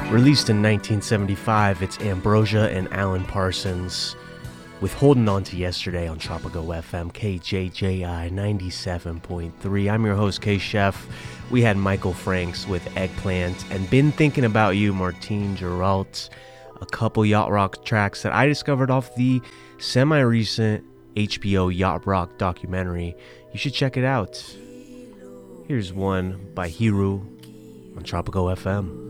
Released in 1975, it's Ambrosia and Alan Parsons with Holding On to Yesterday on Tropico FM, KJJI 97.3. I'm your host, K-Chef. We had Michael Franks with Eggplant and Been Thinking About You, Martine Girault. A couple yacht rock tracks that I discovered off the semi-recent HBO yacht rock documentary. You should check it out. Here's one by Hiru on Tropico FM.